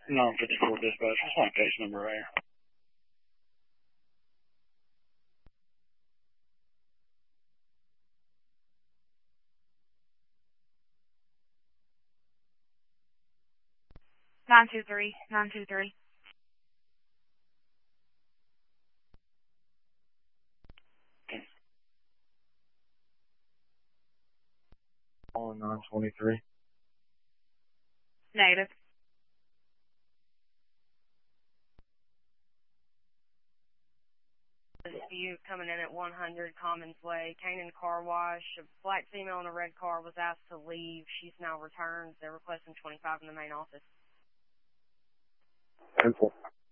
Non-54 dispatch. What's my case number right here? Nine two three. On 923. Negative. Dispute coming in at 100 Commons Way, Canaan Car Wash. A black female in a red car was asked to leave. She's now returned. They're requesting 25 in the main office. 10-4.